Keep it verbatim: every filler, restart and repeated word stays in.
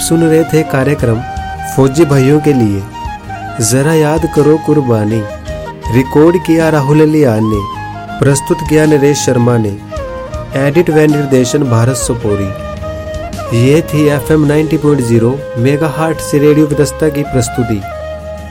सुन रहे थे कार्यक्रम फौजी भाइयों के लिए जरा याद करो कुर्बानी। रिकॉर्ड किया राहुल लियान ने, प्रस्तुत किया नरेश शर्मा ने, एडिट व निर्देशन भारत सोपोरी। ये थी F M ninety point zero megahertz से रेडियो व्यवस्था की प्रस्तुति।